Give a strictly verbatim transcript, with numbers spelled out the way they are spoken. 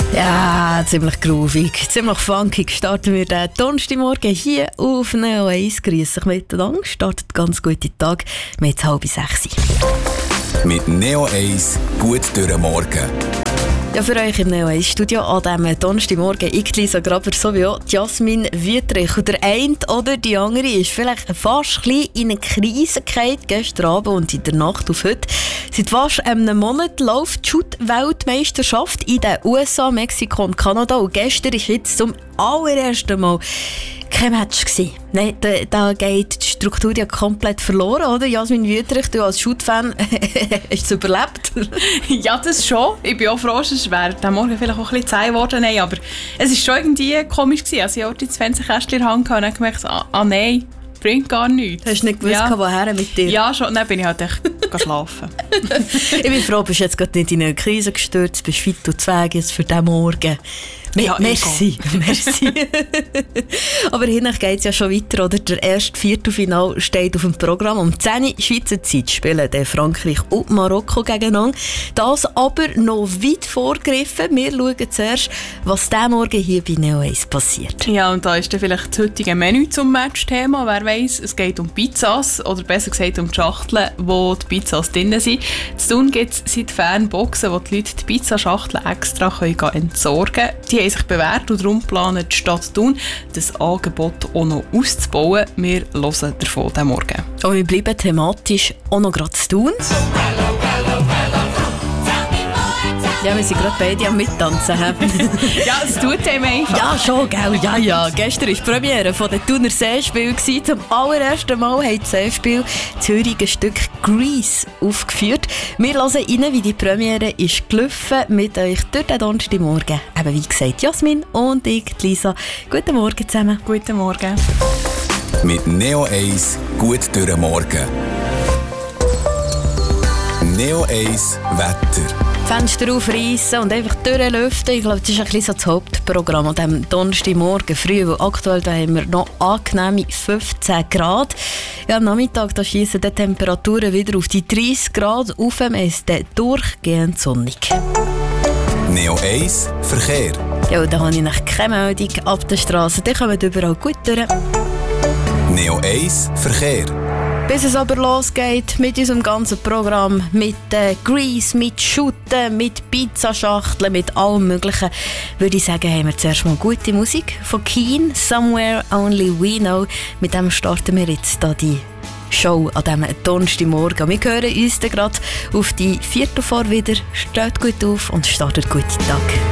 Ja, ziemlich groovig, ziemlich funkig starten wir den Donnerstagmorgen hier auf Neo eins. Grüß euch miteinander, startet ganz guten Tag mit halb sechs. Mit Neo eins gut durch den Morgen. Ja, für euch im Neo eins Studio an diesem Donnerstagmorgen ich, Lisa Graber, sowie auch Jasmin Wüthrich. Und der eine oder die andere ist vielleicht fast ein bisschen in eine Krise gefallen, gestern Abend und in der Nacht auf heute. Seit fast einem Monat läuft die Shoot-Weltmeisterschaft in den U S A, Mexiko und Kanada. Und gestern war jetzt zum allerersten Mal kein Match gewesen. Nein, da, da geht die Struktur ja komplett verloren, oder? Jasmin Wüthrich, du als Shoot-Fan, hast du es überlebt? Ja, das schon. Ich bin auch froh, es wäre am Morgen vielleicht auch ein bisschen zäh geworden. Nein, aber es war schon irgendwie komisch gewesen. Also ich hatte das Fernsehkästchen in der Hand und dann gemerkt, ah, ah nein, bringt gar nichts. Hast du nicht gewusst, ja. woher mit dir? Ja, schon. Dann bin ich halt echt schlafen. Ich bin froh, du bist jetzt gerade nicht in eine Krise gestürzt, bist fit und zweig jetzt für diesen Morgen. Ja, merci, merci. Aber hinterher geht es ja schon weiter, oder? Der erste Viertelfinal steht auf dem Programm. Um zehn Uhr Schweizer Zeit spielen dann Frankreich und Marokko gegeneinander. Das aber noch weit vorgegriffen. Wir schauen zuerst, was diesen Morgen hier bei Neo eins passiert. Ja, und da ist dann vielleicht das heutige Menü zum Matchthema. Wer weiss, es geht um Pizzas, oder besser gesagt um die Schachteln, wo die Pizzas drin sind. Zu tun gibt es seit Fernboxen, wo die Leute die Pizzaschachteln extra können entsorgen können. Die haben sich bewährt und darum planen die Stadt Thun, das Angebot auch noch auszubauen. Wir hören davon diesen Morgen. Und wir bleiben thematisch auch noch gerade zu Thun. Ja, wir sind gerade beide am Mittanzen. Ja, es tut einem einfach. Ja, schon, gell? Ja, ja. Gestern war die Premiere von den Thuner Seespiel. Zum allerersten Mal hat das Seespiel Zürich ein Stück Grease aufgeführt. Wir hören rein, wie die Premiere ist gelaufen mit euch durch den Donnerstagmorgen. Eben wie gesagt, Jasmin und ich, Lisa. Guten Morgen zusammen. Guten Morgen. Mit Neo eins gut durch den Morgen. Neo eins Wetter. Fenster aufreißen und einfach durchlüften. Ich glaube, das ist ein bisschen so das Hauptprogramm an diesem Donnerstagmorgen früh, weil aktuell da haben wir noch angenehme fünfzehn Grad. Ja, am Nachmittag da schiessen die Temperaturen wieder auf die dreißig Grad auf. Es ist durchgehend sonnig. Neo eins Verkehr. Ja, und da habe ich noch keine Meldung ab der Straße. Die kommen überall gut durch. Neo eins Verkehr. Bis es aber losgeht mit unserem ganzen Programm, mit äh, Grease, mit Shooten, mit Pizzaschachteln, mit allem Möglichen, würde ich sagen, haben wir zuerst mal gute Musik von Keen, Somewhere Only We Know. Mit dem starten wir jetzt da die Show an diesem Donnerstagmorgen. Wir hören uns dann gerade auf die vierte vor wieder. Steht gut auf und startet guten Tag.